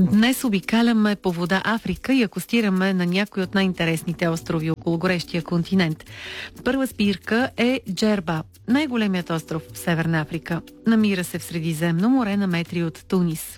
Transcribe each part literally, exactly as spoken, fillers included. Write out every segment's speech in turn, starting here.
Днес обикаляме по вода Африка и акостираме на някои от най-интересните острови около горещия континент. Първа спирка е Джерба, най-големият остров в Северна Африка. Намира се в Средиземно море на метри от Тунис.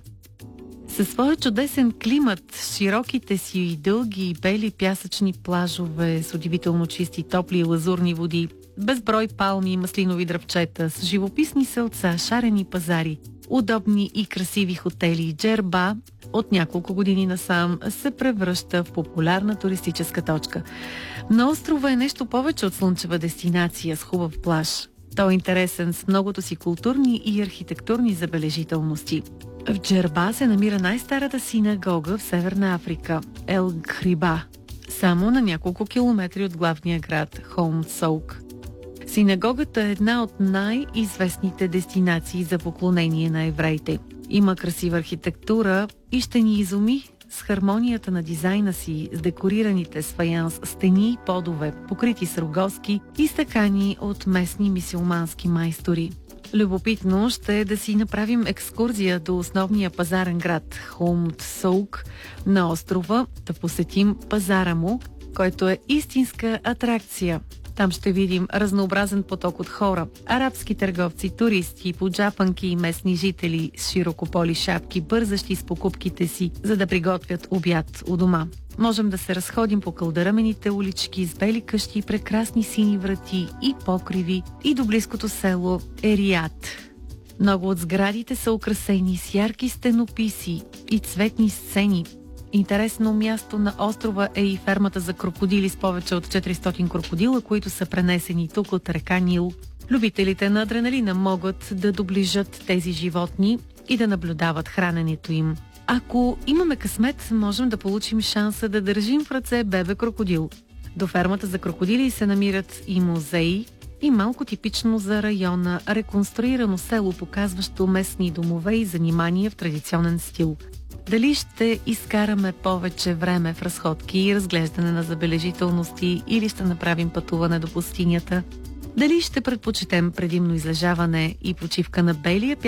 Със своя чудесен климат, широките си и дълги и бели пясъчни плажове с удивително чисти, топли и лазурни води, безброй палми и маслинови дръвчета, с живописни селца, шарени пазари, удобни и красиви хотели, Джерба от няколко години насам се превръща в популярна туристическа точка. На острова е нещо повече от слънчева дестинация с хубав плаж. Той е интересен с многото си културни и архитектурни забележителности. В Джерба се намира най-старата синагога в Северна Африка – Ел Гриба, само на няколко километри от главния град Хоум Соук. Синагогата е една от най-известните дестинации за поклонение на евреите. Има красива архитектура и ще ни изуми с хармонията на дизайна си, с декорираните с фаянс стени и подове, покрити с рогозки и стъкани от местни мюсюлмански майстори. Любопитно ще е да си направим екскурзия до основния пазарен град Хоум Соук на острова, да посетим пазара му, който е истинска атракция. Там ще видим разнообразен поток от хора, арабски търговци, туристи, поджапанки и местни жители с широкополи шапки, бързащи с покупките си, за да приготвят обяд у дома. Можем да се разходим по кълдъръмените улички с бели къщи, прекрасни сини врати и покриви и до близкото село Ерият. Много от сградите са украсени с ярки стенописи и цветни сцени. Интересно място на острова е и фермата за крокодили с повече от четиристотин крокодила, които са пренесени тук от река Нил. Любителите на адреналина могат да доближат тези животни и да наблюдават храненето им. Ако имаме късмет, можем да получим шанса да държим в ръце бебе крокодил. До фермата за крокодили се намират и музеи, и малко типично за района реконструирано село, показващо местни домове и занимания в традиционен стил. Дали ще изкараме повече време в разходки и разглеждане на забележителности или ще направим пътуване до пустинята? Дали ще предпочетем предимно излежаване и почивка на белия